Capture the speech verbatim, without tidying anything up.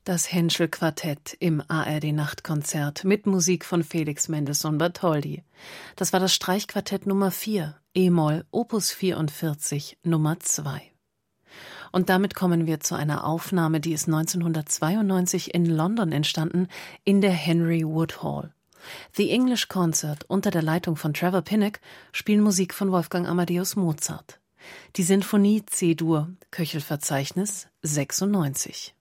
Das Henschel-Quartett im A R D-Nachtkonzert mit Musik von Felix Mendelssohn Bartholdy. Das war das Streichquartett Nummer vier, e-Moll, Opus vierundvierzig, Nummer zwei. Und damit kommen wir zu einer Aufnahme, die ist neunzehnhundertzweiundneunzig in London entstanden, in der Henry Wood Hall. The English Concert unter der Leitung von Trevor Pinnock spielen Musik von Wolfgang Amadeus Mozart. Die Sinfonie C-Dur, Köchelverzeichnis sechsundneunzig.